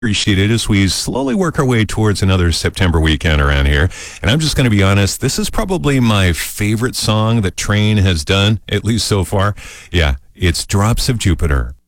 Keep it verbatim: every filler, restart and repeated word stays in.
Appreciate it as we slowly work our way towards another September weekend around here. And I'm just going to be honest, this is probably my favorite song that Train has done, at least so far. Yeah, it's Drops of Jupiter.